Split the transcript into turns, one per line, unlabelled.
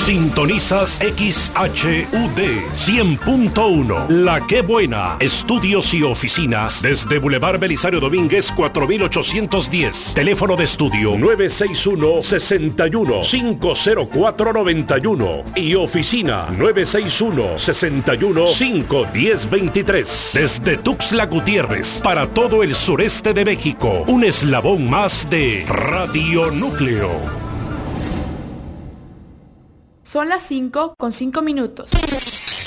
Sintonizas XHUD 100.1. La Qué Buena. Estudios y oficinas desde Boulevard Belisario Domínguez 4810. Teléfono de estudio 961-61-50491 y oficina 961-61-51023. Desde Tuxtla Gutiérrez para todo el sureste de México. Un eslabón más de Radio Núcleo.
Son las 5:05.